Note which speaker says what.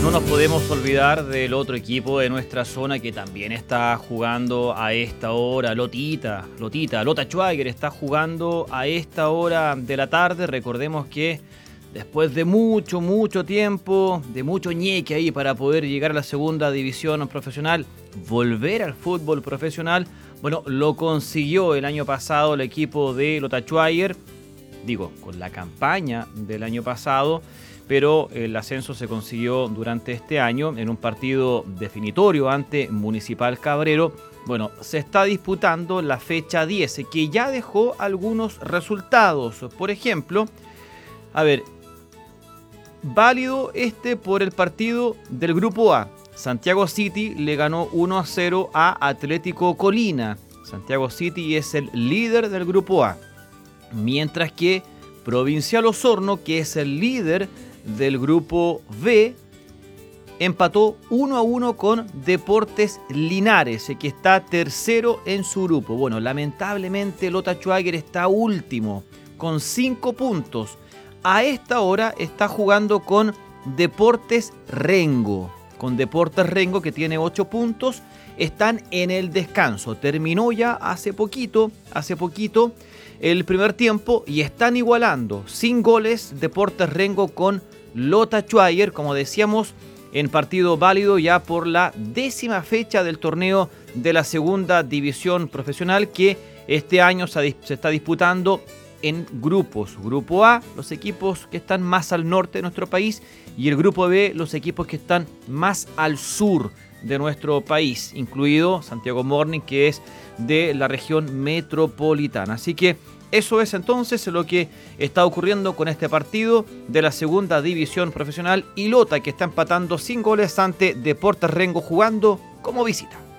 Speaker 1: No nos podemos olvidar del otro equipo de nuestra zona que también está jugando a esta hora, Lota Schwager está jugando a esta hora de la tarde. Recordemos que después de mucho tiempo, de mucho ñeque ahí para poder llegar a la segunda división profesional, volver al fútbol profesional, bueno, lo consiguió el año pasado el equipo de Lota Schwager, con la campaña del año pasado, pero el ascenso se consiguió durante este año en un partido definitorio ante Municipal Cabrero. Bueno, se está disputando la fecha 10, que ya dejó algunos resultados. Por ejemplo, válido por el partido del Grupo A. Santiago City le ganó 1-0 a Atlético Colina. Santiago City es el líder del Grupo A. Mientras que Provincial Osorno, que es el líder del Grupo B, empató 1-1 con Deportes Linares, que está tercero en su grupo. Bueno, lamentablemente Lota Schwager está último, con 5 puntos. A esta hora está jugando con Deportes Rengo. Que tiene 8 puntos. Están en el descanso. Terminó ya hace poquito el primer tiempo y están igualando sin goles Deportes Rengo con Lota Schwager, como decíamos, en partido válido ya por la 10ª fecha del torneo de la segunda división profesional, que este año se está disputando en grupos. Grupo A, los equipos que están más al norte de nuestro país, y el Grupo B, los equipos que están más al sur de nuestro país, incluido Santiago Morning, que es de la región metropolitana. Así que eso es entonces lo que está ocurriendo con este partido de la segunda división profesional, y Lota, que está empatando sin goles ante Deportes Rengo jugando como visita.